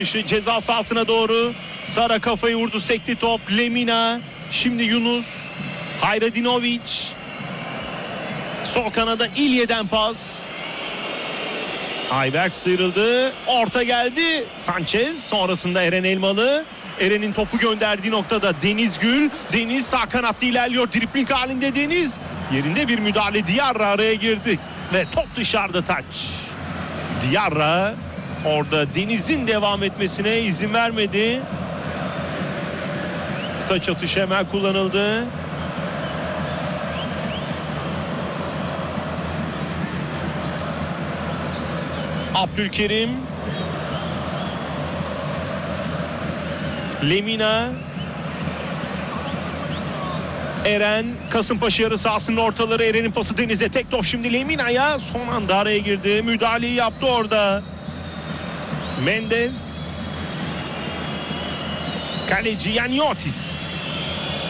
Ceza sahasına doğru. Sara kafayı vurdu, sekti top. Lemina. Şimdi Yunus. Hayradinovic. Sol kanada İlye'den pas. Ayberk sıyrıldı. Orta geldi. Sanchez. Sonrasında Eren Elmalı. Eren'in topu gönderdiği noktada Deniz Gül. Deniz sağ kanatta ilerliyor. Dribling halinde Deniz. Yerinde bir müdahale. Diarra araya girdi. Ve top dışarıda, taç. Diarra orada Deniz'in devam etmesine izin vermedi. Taç atışı hemen kullanıldı. Abdülkerim. Lemina. Eren. Kasımpaşa yarı sahasının ortaları. Eren'in pası Deniz'e. Tek top şimdi Lemina'ya. Son anda araya girdi. Müdahaleyi yaptı orada. Mendes. Kaleci Yaniotis.